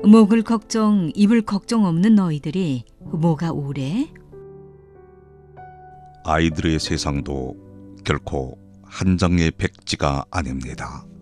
목을 걱정, 입을 걱정 없는 너희들이 뭐가 오래? 아이들의 세상도 결코 한 장의 백지가 아닙니다.